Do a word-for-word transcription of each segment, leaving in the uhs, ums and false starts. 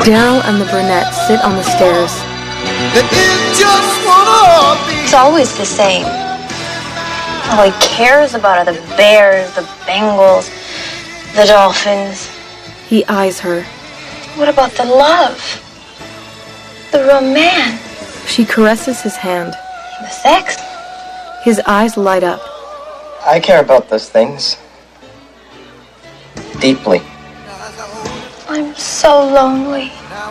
Daryl and the brunette sit on the stairs. It's always the same. All he cares about are the bears, the Bengals, the Dolphins. He eyes her. What about the love? The romance? She caresses his hand. The sex? His eyes light up. I care about those things. Deeply. I'm so lonely.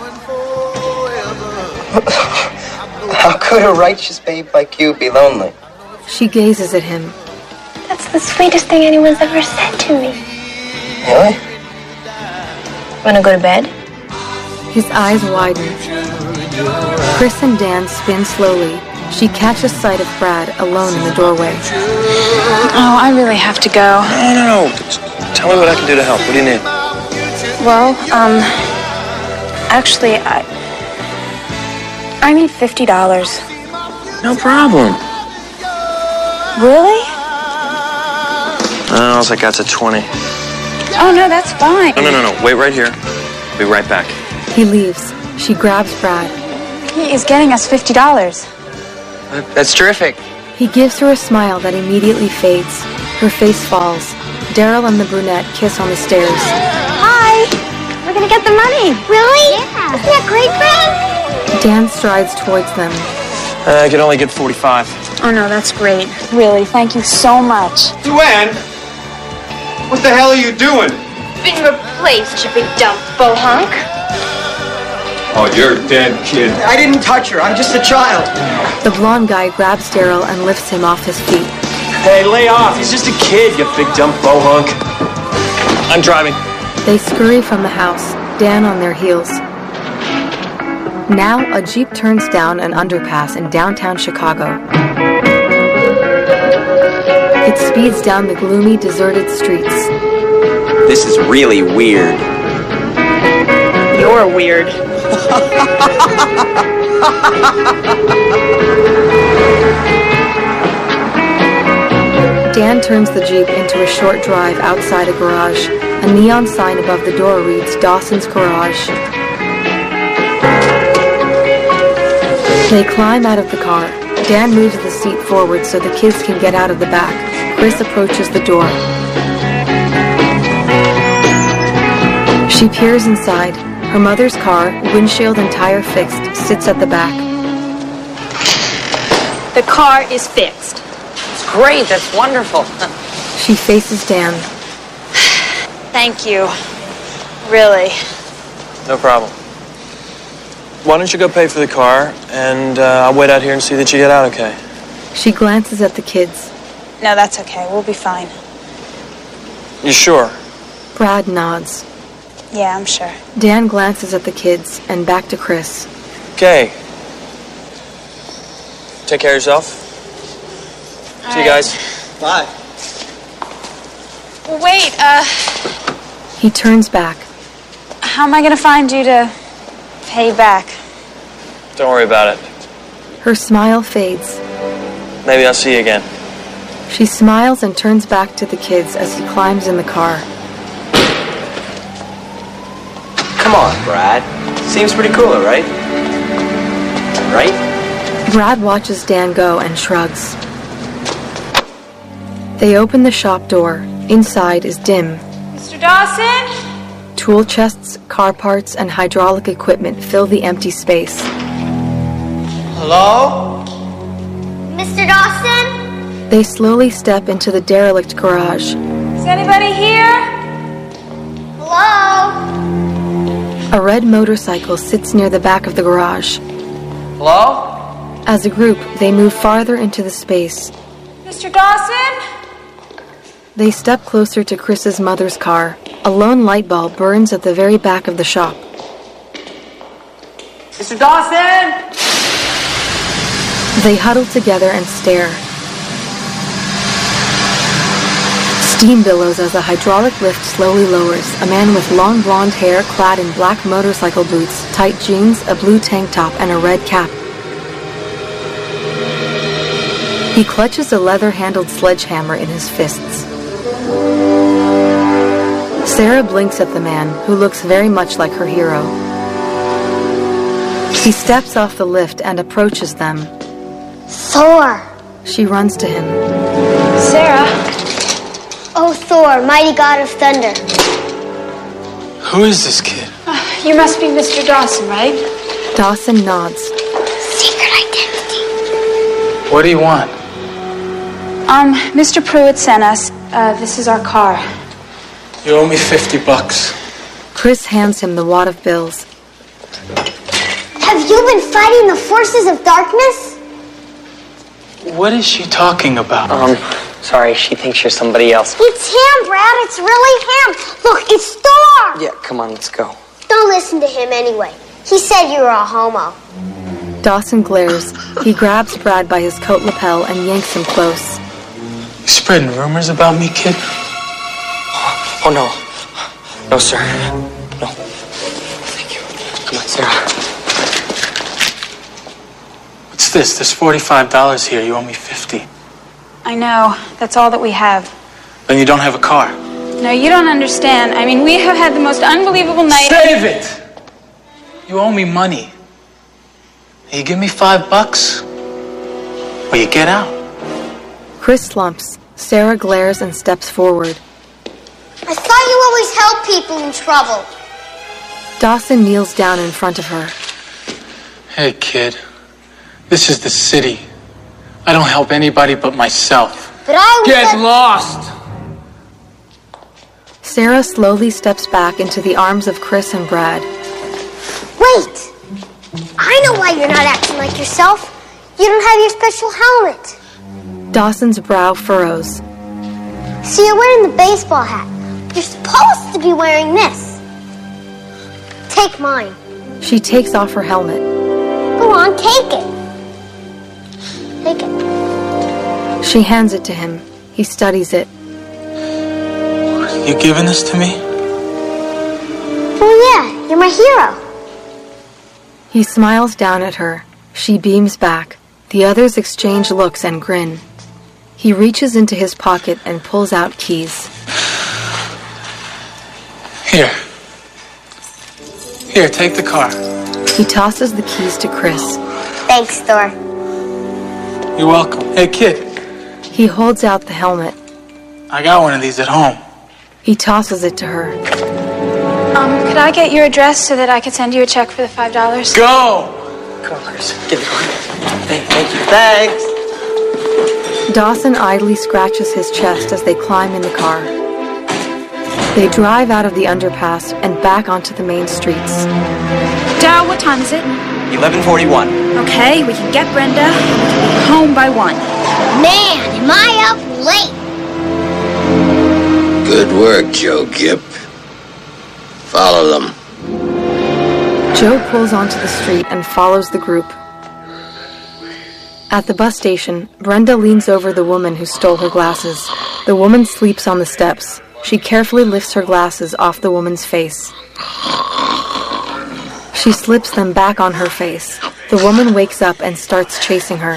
How could a righteous babe like you be lonely? She gazes at him. That's the sweetest thing anyone's ever said to me. Really? Wanna go to bed? His eyes widen. Chris and Dan spin slowly. She catches sight of Brad alone in the doorway. Oh, I really have to go. No, no, no. Tell me what I can do to help. What do you need? Well, um, actually, I... I need fifty dollars. No problem. Really? Uh, all I got's a twenty. Oh, no, that's fine. No, no, no, no. Wait right here. Be right back. He leaves. She grabs Brad. He is getting us fifty dollars. That's terrific. He gives her a smile that immediately fades. Her face falls. Daryl and the brunette kiss on the stairs. Hi! We're gonna get the money. Really? Yeah. Isn't that great, Brad? Dan strides towards them. Uh, I can only get forty-five. Oh, no, that's great. Really, thank you so much. Luann! What the hell are you doing? Been replaced, you big dumb bohunk. Oh, you're dead, kid. I didn't touch her. I'm just a child. The blonde guy grabs Daryl and lifts him off his feet. Hey, lay off. He's just a kid, you big dumb bohunk. I'm driving. They scurry from the house, Dan on their heels. Now, a Jeep turns down an underpass in downtown Chicago. It speeds down the gloomy, deserted streets. This is really weird. You're weird. Dan turns the Jeep into a short drive outside a garage. A neon sign above the door reads Dawson's Garage. They climb out of the car. Dan moves the seat forward so the kids can get out of the back. Chris approaches the door. She peers inside. Her mother's car, windshield and tire fixed, sits at the back. The car is fixed. It's great. That's wonderful. She faces Dan. Thank you. Really. No problem. Why don't you go pay for the car, and uh, I'll wait out here and see that you get out okay. She glances at the kids. No, that's okay. We'll be fine. You sure? Brad nods. Yeah, I'm sure. Dan glances at the kids and back to Chris. Okay. Take care of yourself. All See you guys. Bye. Wait, uh, He turns back. how am I gonna find you to pay back? Don't worry about it. Her smile fades. Maybe I'll see you again. She smiles and turns back to the kids as he climbs in the car. Come on, Brad. Seems pretty cool, right? Right? Brad watches Dan go and shrugs. They open the shop door. Inside is dim. Mister Dawson? Tool chests, car parts, and hydraulic equipment fill the empty space. Hello? Mister Dawson? They slowly step into the derelict garage. Is anybody here? Hello? A red motorcycle sits near the back of the garage. Hello? As a group, they move farther into the space. Mister Dawson? They step closer to Chris's mother's car. A lone light bulb burns at the very back of the shop. Mister Dawson? They huddle together and stare. Steam billows as a hydraulic lift slowly lowers. A man with long blonde hair clad in black motorcycle boots, tight jeans, a blue tank top, and a red cap. He clutches a leather-handled sledgehammer in his fists. Sarah blinks at the man, who looks very much like her hero. He steps off the lift and approaches them. Thor! She runs to him. Sarah. Oh, Thor, mighty god of thunder. Who is this kid? Uh, you must be Mister Dawson, right? Dawson nods. Secret identity. What do you want? Um, Mister Pruitt sent us. Uh, this is our car. You owe me fifty bucks. Chris hands him the wad of bills. Have you been fighting the forces of darkness? What is she talking about? Um, sorry, she thinks you're somebody else. It's him, Brad. It's really him. Look, it's Thor. Yeah, come on, let's go. Don't listen to him anyway. He said you were a homo. Dawson glares. He grabs Brad by his coat lapel and yanks him close. You spreading rumors about me, kid? Oh, no. No, sir. No. Thank you. Come on, Sarah. What's this? There's forty-five dollars here. You owe me fifty. I know. That's all that we have. Then you don't have a car. No, you don't understand. I mean, we have had the most unbelievable night. Save it! You owe me money. You give me five bucks, or you get out. Chris slumps. Sarah glares and steps forward. I thought you always helped people in trouble. Dawson kneels down in front of her. Hey, kid. This is the city. I don't help anybody but myself. But I Get was... lost! Sarah slowly steps back into the arms of Chris and Brad. Wait! I know why you're not acting like yourself. You don't have your special helmet. Dawson's brow furrows. So you're wearing the baseball hat. You're supposed to be wearing this. Take mine. She takes off her helmet. Go on, take it. Take it. She hands it to him. He studies it. You giving this to me? Oh yeah, you're my hero. He smiles down at her. She beams back. The others exchange looks and grin. He reaches into his pocket and pulls out keys. Here. Here, take the car. He tosses the keys to Chris. Thanks, Thor. You're welcome. Hey, kid. He holds out the helmet. I got one of these at home. He tosses it to her. Um, could I get your address so that I could send you a check for the five dollars? Go! Come on, Chris. Give it to her. Thank, thank you. Thanks. Dawson idly scratches his chest as they climb in the car. They drive out of the underpass and back onto the main streets. Dad, what time is it? eleven forty-one. Okay, we can get Brenda. We can be home by one. Man, am I up late. Good work, Joe Gipp. Follow them. Joe pulls onto the street and follows the group. At the bus station, Brenda leans over the woman who stole her glasses. The woman sleeps on the steps. She carefully lifts her glasses off the woman's face. She slips them back on her face. The woman wakes up and starts chasing her.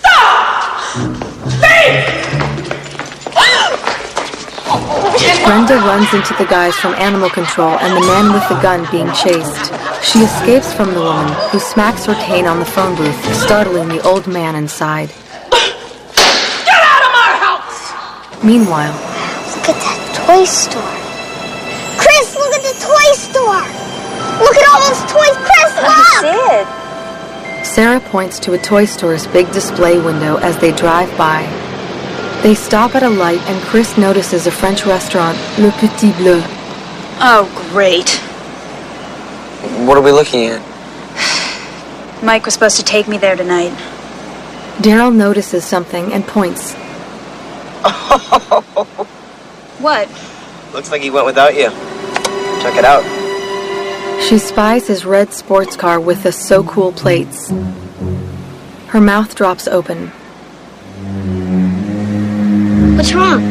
Brenda runs into the guys from Animal Control and the man with the gun being chased. She escapes from the woman, who smacks her cane on the phone booth, startling the old man inside. Get out of my house! Meanwhile, Look at that toy store. Chris, look at the toy store! Look at all those toys, Chris, look! I did. Sarah points to a toy store's big display window as they drive by. They stop at a light and Chris notices a French restaurant, Le Petit Bleu. Oh, great. What are we looking at? Mike was supposed to take me there tonight. Daryl notices something and points. What? Looks like he went without you. Check it out. She spies his red sports car with the So Cool plates. Her mouth drops open. What's wrong?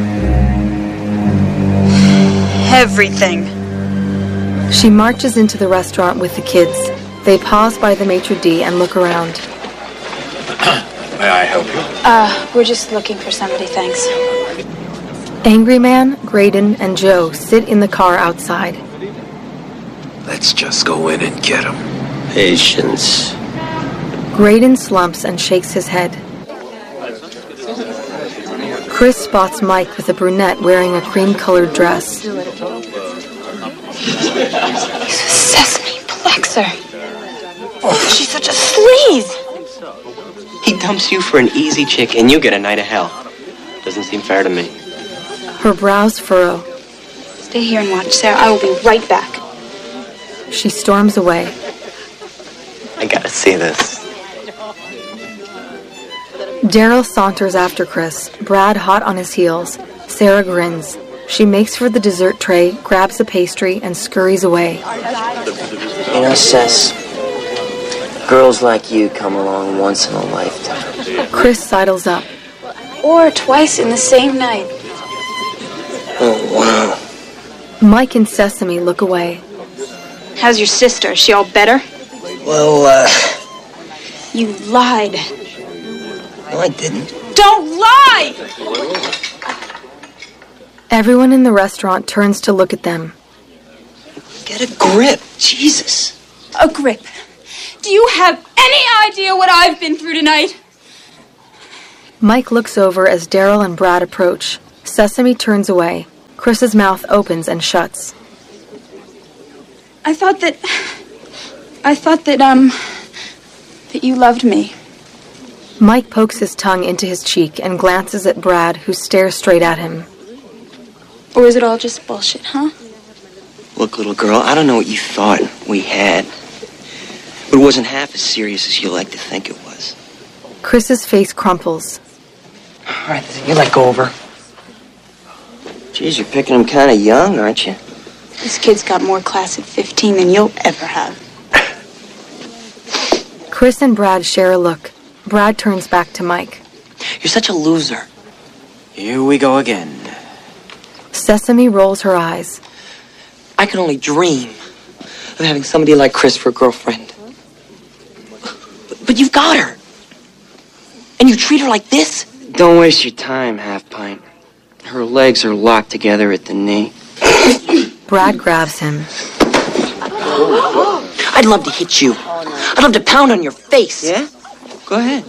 Everything. She marches into the restaurant with the kids. They pause by the maitre d' and look around. May I help you? Uh, we're just looking for somebody, thanks. Angry Man, Graydon, and Joe sit in the car outside. Let's just go in and get him. Patience. Graydon slumps and shakes his head. Chris spots Mike with a brunette wearing a cream-colored dress. He's a sesame plexer. Oh, she's such a sleaze. He dumps you for an easy chick, and you get a night of hell. Doesn't seem fair to me. Her brows furrow. Stay here and watch, Sarah. I will be right back. She storms away. I gotta see this. Daryl saunters after Chris, Brad hot on his heels. Sarah grins. She makes for the dessert tray, grabs a pastry, and scurries away. You know, Cess, girls like you come along once in a lifetime. Chris sidles up. Or twice in the same night. Oh, wow. Mike and Sesame look away. How's your sister? Is she all better? Well, uh... You lied. No, I didn't. Don't lie! Everyone in the restaurant turns to look at them. Get a grip. Jesus. A grip. Do you have any idea what I've been through tonight? Mike looks over as Daryl and Brad approach. Sesame turns away. Chris's mouth opens and shuts. I thought that... I thought that, um... that you loved me. Mike pokes his tongue into his cheek and glances at Brad, who stares straight at him. Or is it all just bullshit, huh? Look, little girl, I don't know what you thought we had, but it wasn't half as serious as you like to think it was. Chris's face crumples. All right, you let go over. Geez, you're picking him kind of young, aren't you? This kid's got more class at fifteen than you'll ever have. Chris and Brad share a look. Brad turns back to Mike. You're such a loser. Here we go again. Sesame rolls her eyes. I can only dream of having somebody like Chris for a girlfriend. But, but you've got her. And you treat her like this? Don't waste your time, Half Pint. Her legs are locked together at the knee. Brad grabs him. I'd love to hit you. I'd love to pound on your face. Yeah? Go ahead.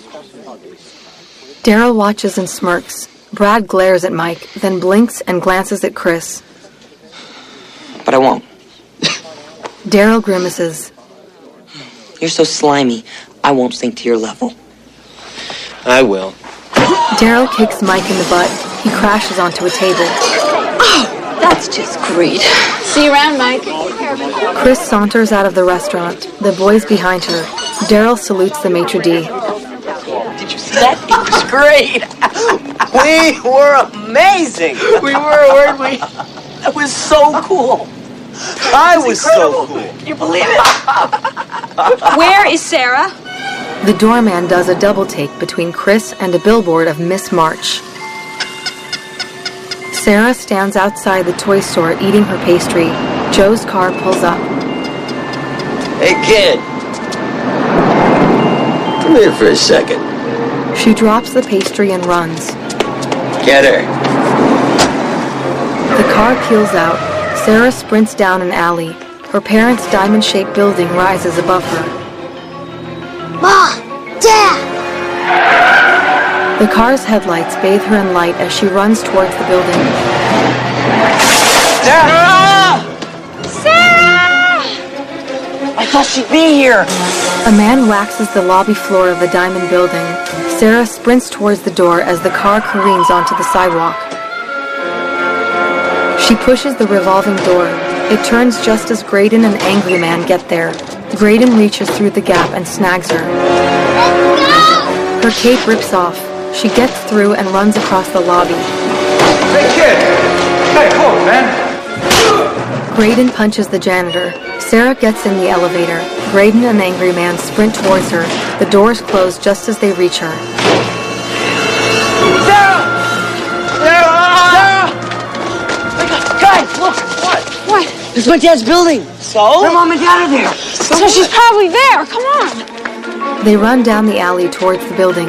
Daryl watches and smirks. Brad glares at Mike, then blinks and glances at Chris. But I won't. Daryl grimaces. You're so slimy, I won't sink to your level. I will. Daryl kicks Mike in the butt. He crashes onto a table. Oh, that's just great. See you around, Mike. Chris saunters out of the restaurant, the boys behind her. Daryl salutes the maitre d'. Did you see that? It was great. We were amazing. We were, weren't we? That was so cool. I was so cool. Can you believe it? Where is Sarah? The doorman does a double take between Chris and a billboard of Miss March. Sarah stands outside the toy store eating her pastry. Joe's car pulls up. Hey, kid. Come here for a second. She drops the pastry and runs. Get her. The car peels out. Sarah sprints down an alley. Her parents' diamond-shaped building rises above her. Mom! Dad! The car's headlights bathe her in light as she runs towards the building. Sarah! Sarah! I thought she'd be here. A man waxes the lobby floor of the diamond building. Sarah sprints towards the door as the car careens onto the sidewalk. She pushes the revolving door. It turns just as Graydon and Angry Man get there. Graydon reaches through the gap and snags her. Her cape rips off. She gets through and runs across the lobby. Hey, kid! Hey, come on, man! Graydon punches the janitor. Sarah gets in the elevator. Graydon and Angry Man sprint towards her. The doors close just as they reach her. Sarah! Sarah! Sarah! Guys, look! What? What? It's my dad's building. So? My mom and dad are there. So, so she's probably there. Come on. They run down the alley towards the building.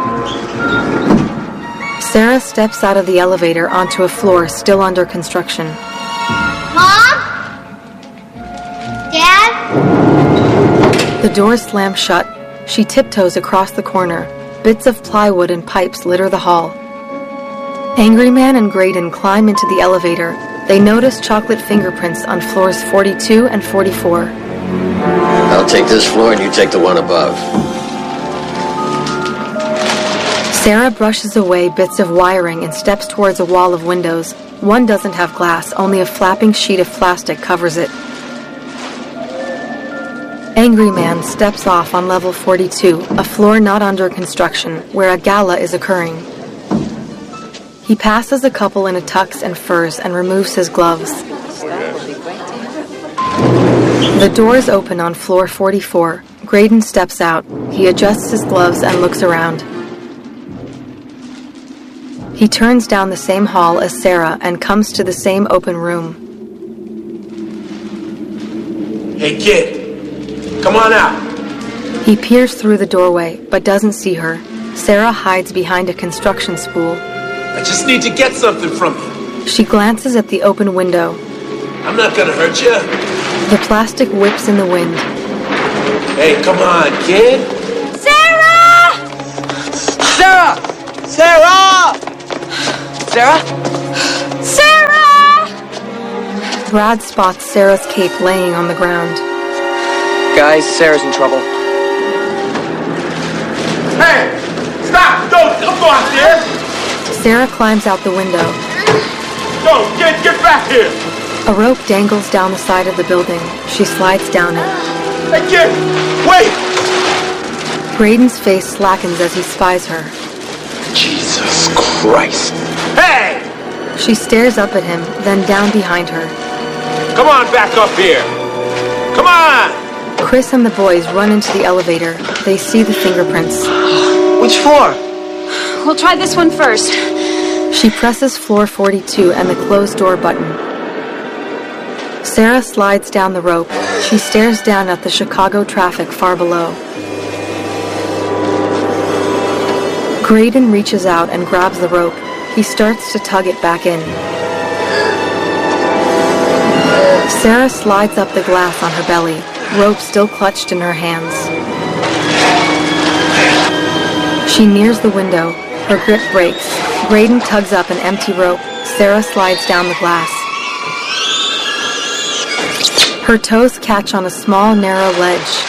Sarah steps out of the elevator onto a floor still under construction. Mom? Dad? The doors slam shut. She tiptoes across the corner. Bits of plywood and pipes litter the hall. Angry Man and Graydon climb into the elevator. They notice chocolate fingerprints on floors forty-two and forty-four. I'll take this floor and you take the one above. Sarah brushes away bits of wiring and steps towards a wall of windows. One doesn't have glass, only a flapping sheet of plastic covers it. Angry Man steps off on level forty-two, a floor not under construction, where a gala is occurring. He passes a couple in a tux and furs and removes his gloves. The doors open on floor forty-four. Graydon steps out. He adjusts his gloves and looks around. He turns down the same hall as Sarah and comes to the same open room. Hey, kid. Come on out. He peers through the doorway, but doesn't see her. Sarah hides behind a construction spool. I just need to get something from you. She glances at the open window. I'm not gonna hurt you. The plastic whips in the wind. Hey, come on, kid. Sarah! Sarah! Sarah! Sarah? Sarah! Brad spots Sarah's cape laying on the ground. Guys, Sarah's in trouble. Hey! Stop! Don't, don't go out there! Sarah climbs out the window. Go, get, get back here! A rope dangles down the side of the building. She slides down it. Hey, kid! Wait! Graydon's face slackens as he spies her. Jesus Christ! Hey! She stares up at him, then down behind her. Come on back up here! Come on! Chris and the boys run into the elevator. They see the fingerprints. Which floor? We'll try this one first. She presses floor forty-two and the closed door button. Sarah slides down the rope. She stares down at the Chicago traffic far below. Graydon reaches out and grabs the rope. He starts to tug it back in. Sarah slides up the glass on her belly, rope still clutched in her hands. She nears the window. Her grip breaks. Graydon tugs up an empty rope. Sarah slides down the glass. Her toes catch on a small, narrow ledge.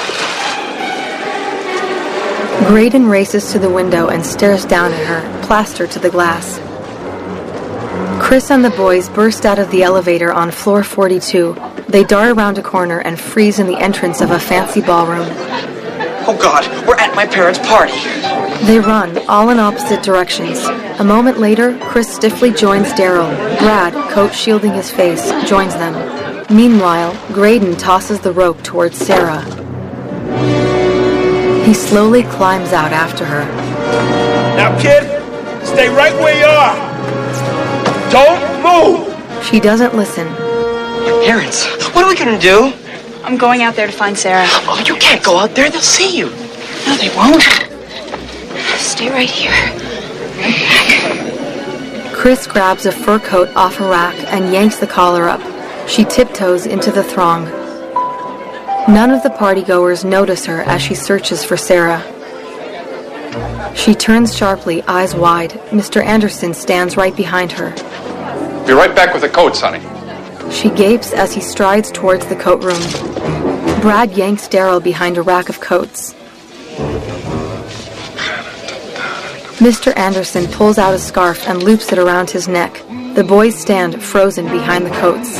Graydon races to the window and stares down at her, plastered to the glass. Chris and the boys burst out of the elevator on floor forty-two. They dart around a corner and freeze in the entrance of a fancy ballroom. Oh God, we're at my parents' party. They run, all in opposite directions. A moment later, Chris stiffly joins Daryl. Brad, coat shielding his face, joins them. Meanwhile, Graydon tosses the rope towards Sarah. He slowly climbs out after her. Now, kid, stay right where you are. Don't move. She doesn't listen. My parents, what are we gonna do? I'm going out there to find Sarah. Oh, you can't go out there. They'll see you. No, they won't. Stay right here. Chris grabs a fur coat off a rack and yanks the collar up. She tiptoes into the throng. None of the partygoers notice her as she searches for Sarah. She turns sharply, eyes wide. Mister Anderson stands right behind her. Be right back with the coats, honey. She gapes as he strides towards the coat room. Brad yanks Daryl behind a rack of coats. Mister Anderson pulls out a scarf and loops it around his neck. The boys stand frozen behind the coats.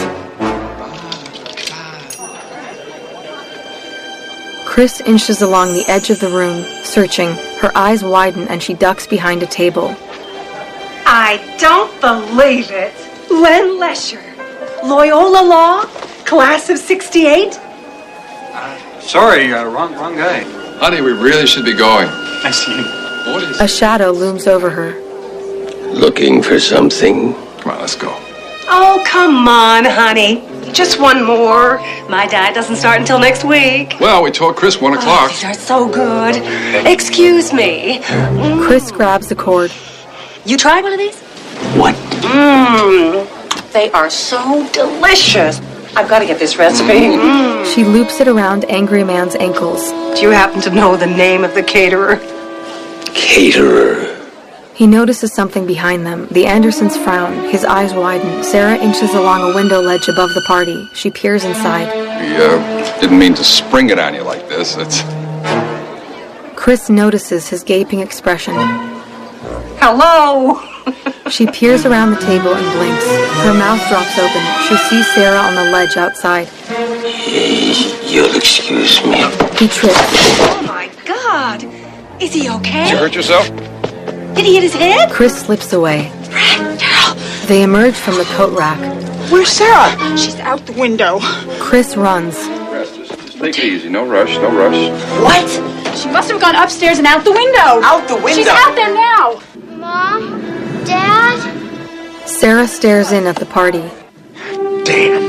Chris inches along the edge of the room, searching. Her eyes widen and she ducks behind a table. I don't believe it. Len Lesher, Loyola Law, class of sixty-eight. Uh, sorry, uh, wrong, wrong guy. Honey, we really should be going. I see you. A shadow looms over her. Looking for something? Come on, let's go. Oh, come on, honey. Just one more. My diet doesn't start until next week. Well, we told Chris one o'clock. Oh, these are so good. Excuse me. Chris grabs the cord. You tried one of these? What? Mmm. They are so delicious. I've got to get this recipe. Mm. She loops it around Angry Man's ankles. Do you happen to know the name of the caterer? Caterer. He notices something behind them. The Andersons frown. His eyes widen. Sarah inches along a window ledge above the party. She peers inside. We uh, didn't mean to spring it on you like this. It's... Chris notices his gaping expression. Hello! She peers around the table and blinks. Her mouth drops open. She sees Sarah on the ledge outside. You'll excuse me. He trips. Oh my God! Is he okay? Did you hurt yourself? Did he hit his head? Chris slips away. Brad, Daryl. They emerge from the coat rack. Where's Sarah? She's out the window. Chris runs. Rest, just, just take it easy. No rush, no rush. What? She must have gone upstairs and out the window. Out the window? She's out there now. Mom? Dad? Sarah stares in at the party. Damn.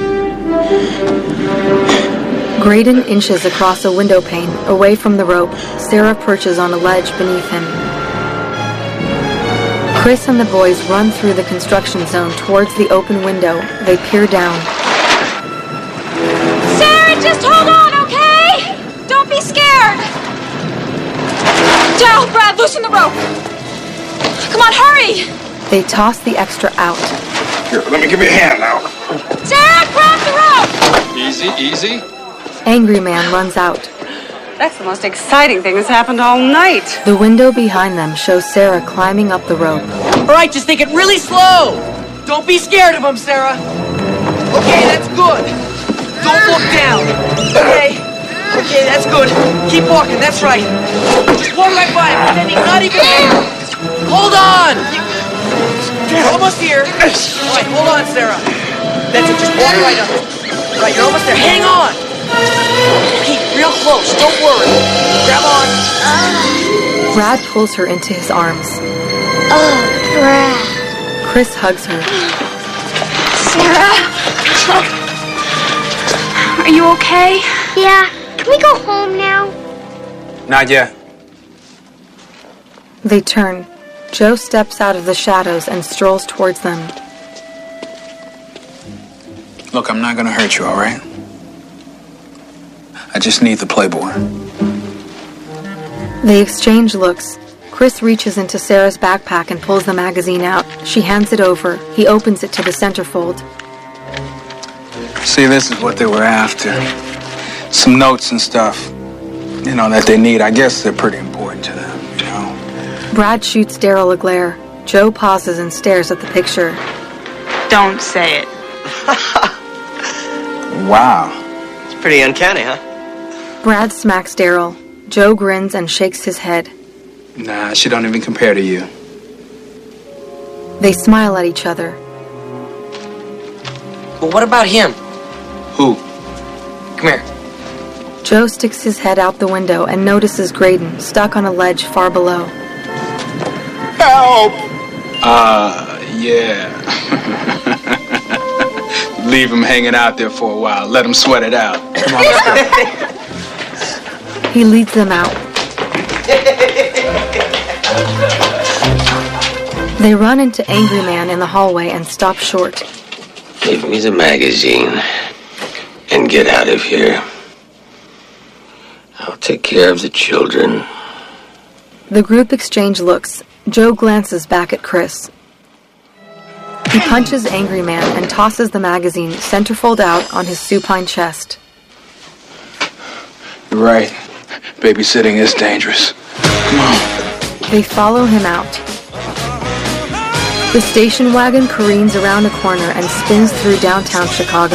Graydon inches across a window pane, away from the rope. Sarah perches on a ledge beneath him. Chris and the boys run through the construction zone towards the open window. They peer down. Sarah, just hold on, okay? Don't be scared. Daryl, Brad, loosen the rope. Come on, hurry. They toss the extra out. Here, let me give you a hand now. Sarah, grab the rope. Easy, easy. Angry Man runs out. That's the most exciting thing that's happened all night. The window behind them shows Sarah climbing up the rope. All right, just take it really slow. Don't be scared of him, Sarah. Okay, that's good. Don't look down. Okay. Okay, that's good. Keep walking, that's right. Just walk right by him, pretending not even here. Hold on. You're almost here. All right, hold on, Sarah. That's it, just walk right up. All right, you're almost there. Hang on. Keep real close, don't worry. Grab on. Brad pulls her into his arms. Oh, Brad. Chris hugs her. Sarah? Are you okay? Yeah. Can we go home now? Not yet. They turn. Joe steps out of the shadows and strolls towards them. Look, I'm not gonna hurt you, all right? I just need the Playboy. They exchange looks. Chris reaches into Sarah's backpack and pulls the magazine out. She hands it over. He opens it to the centerfold. See, this is what they were after. Some notes and stuff, you know, that they need. I guess they're pretty important to them, you know. Brad shoots Daryl a glare. Joe pauses and stares at the picture. Don't say it. Wow. It's pretty uncanny, huh? Brad smacks Daryl. Joe grins and shakes his head. Nah, she don't even compare to you. They smile at each other. But what about him? Who? Come here. Joe sticks his head out the window and notices Graydon stuck on a ledge far below. Help! Uh, yeah. Leave him hanging out there for a while. Let him sweat it out. Come on, let's go. He leads them out. They run into Angry Man in the hallway and stop short. Give me the magazine and get out of here. I'll take care of the children. The group exchange looks. Joe glances back at Chris. He punches Angry Man and tosses the magazine centerfold out on his supine chest. You're right. Babysitting is dangerous. Come on. They follow him out. The station wagon careens around a corner and spins through downtown Chicago.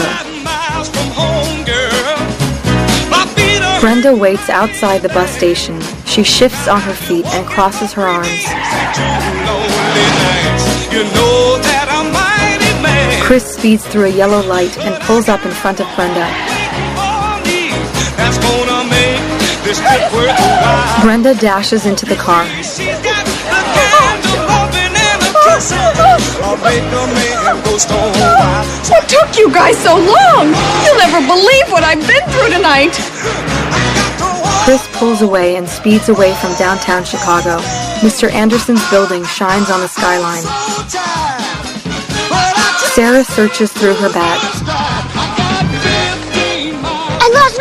Brenda waits outside the bus station. She shifts on her feet and crosses her arms. Chris speeds through a yellow light and pulls up in front of Brenda. Brenda dashes into the car. What took you guys so long? You'll never believe what I've been through tonight. Chris pulls away and speeds away from downtown Chicago. Mister Anderson's building shines on the skyline. Sarah searches through her bag.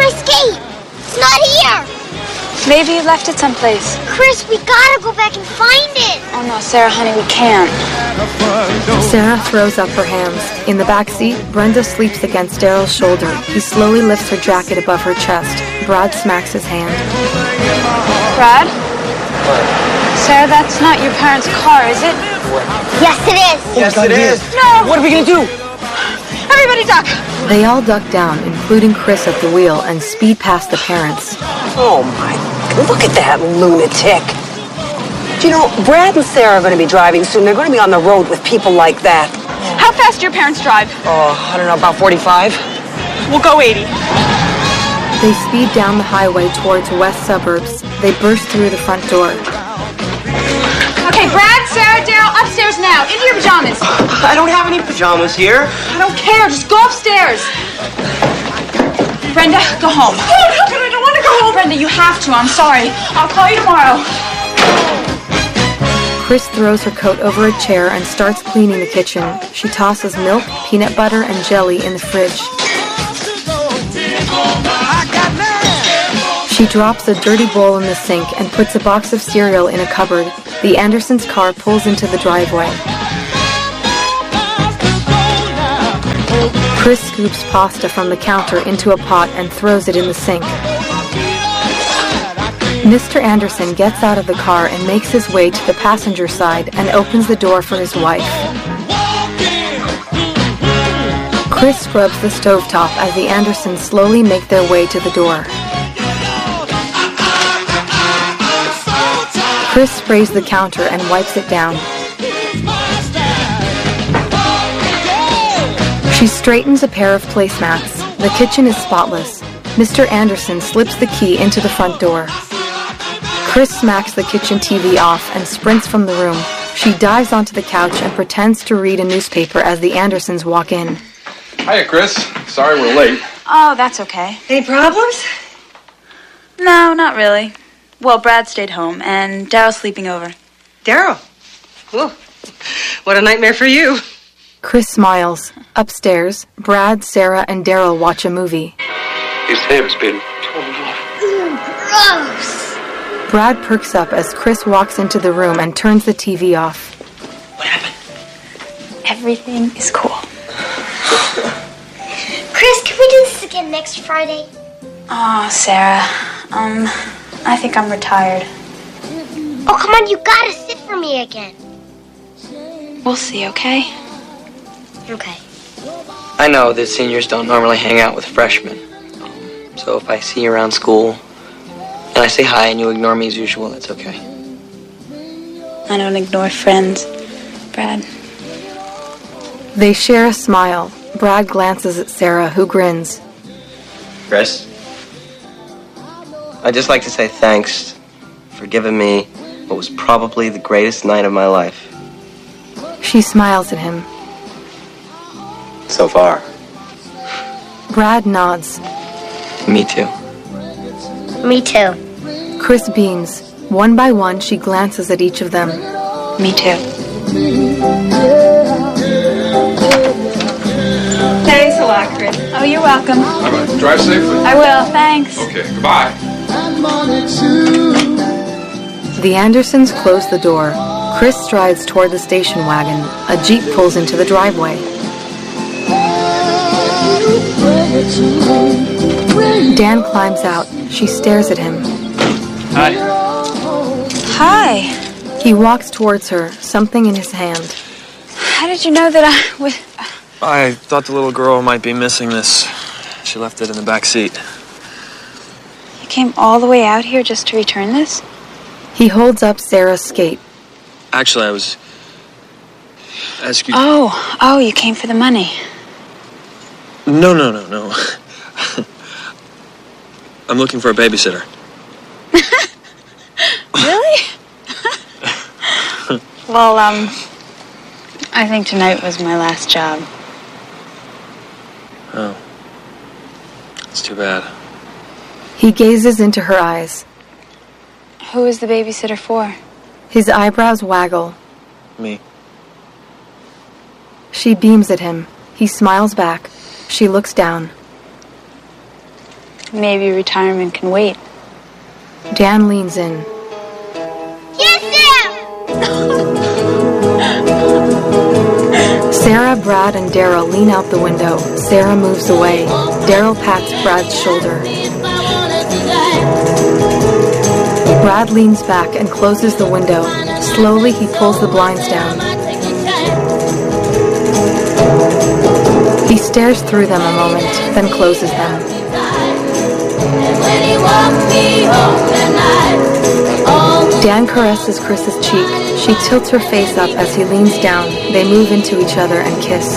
my skate? It's not here. Maybe you left it someplace. Chris, we gotta go back and find it. Oh no, Sarah, honey, we can't. Sarah throws up her hands. In the back seat, Brenda sleeps against Daryl's shoulder. He slowly lifts her jacket above her chest. Brad smacks his hand. Brad? Sarah, that's not your parents' car, is it? Yes, it is. Yes, it is. No! What are we gonna do? Everybody duck! They all duck down, including Chris at the wheel, and speed past the parents. Oh my, look at that lunatic. Do you know, Brad and Sarah are going to be driving soon. They're going to be on the road with people like that. How fast do your parents drive? Oh, I don't know, about forty-five. We'll go eighty. They speed down the highway towards west suburbs. They burst through the front door. Okay, Brad, Sarah, Daryl, upstairs now. Into your pajamas. I don't have any pajamas here. I don't care. Just go upstairs. Brenda, go home. Oh, no, but I don't want to go home. Brenda, you have to. I'm sorry. I'll call you tomorrow. Chris throws her coat over a chair and starts cleaning the kitchen. She tosses milk, peanut butter, and jelly in the fridge. She drops a dirty bowl in the sink and puts a box of cereal in a cupboard. The Andersons' car pulls into the driveway. Chris scoops pasta from the counter into a pot and throws it in the sink. Mister Anderson gets out of the car and makes his way to the passenger side and opens the door for his wife. Chris scrubs the stovetop as the Andersons slowly make their way to the door. Chris sprays the counter and wipes it down. She straightens a pair of placemats. The kitchen is spotless. Mister Anderson slips the key into the front door. Chris smacks the kitchen T V off and sprints from the room. She dives onto the couch and pretends to read a newspaper as the Andersons walk in. Hiya, Chris. Sorry we're late. Oh, that's okay. Any problems? No, not really. Well, Brad stayed home, and Daryl's sleeping over. Daryl. Ooh, what a nightmare for you. Chris smiles. Upstairs, Brad, Sarah, and Daryl watch a movie. His hair's been torn off. Gross. Brad perks up as Chris walks into the room and turns the T V off. What happened? Everything is cool. Chris, can we do this again next Friday? Oh, Sarah. Um, I think I'm retired. Oh, come on, you gotta sit for me again. We'll see, okay? Okay. I know that seniors don't normally hang out with freshmen. So if I see you around school and I say hi and you ignore me as usual, that's okay. I don't ignore friends, Brad. They share a smile. Brad glances at Sarah, who grins. Chris, I'd just like to say thanks for giving me what was probably the greatest night of my life. She smiles at him. So far. Brad nods. Me too. Me too. Chris beams. One by one, she glances at each of them. Me too. Thanks a lot, Chris. Oh, you're welcome. All right, drive safely. I will, thanks. Okay, goodbye. The Andersons close the door. Chris strides toward the station wagon. A Jeep pulls into the driveway. Dan climbs out. She stares at him. Hi. Hi. He walks towards her, something in his hand. How did you know that I would... I thought the little girl might be missing this. She left it in the back seat. You came all the way out here just to return this? He holds up Sarah's skate. Actually, I was... asking... Oh, oh, you came for the money. No, no, no, no. I'm looking for a babysitter. Really? Well, um, I think tonight was my last job. Oh. It's too bad. He gazes into her eyes. Who is the babysitter for? His eyebrows waggle. Me. She beams at him. He smiles back. She looks down. maybe retirement can wait. Dan leans in. Yes, Sarah, Brad, and Daryl lean out the window. Sarah moves away. Daryl pats Brad's shoulder. Brad leans back and closes the window. Slowly, he pulls the blinds down. He stares through them a moment, then closes them. Dan caresses Chris's cheek. She tilts her face up as he leans down. They move into each other and kiss.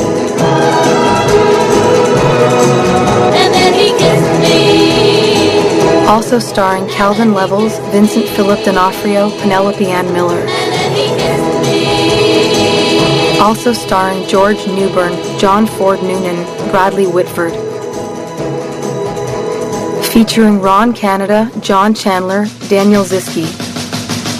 Also starring Calvin Levels, Vincent Philip D'Onofrio, Penelope Ann Miller. Also starring George Newbern, John Ford Noonan, Bradley Whitford. Featuring Ron Canada, John Chandler, Daniel Ziske,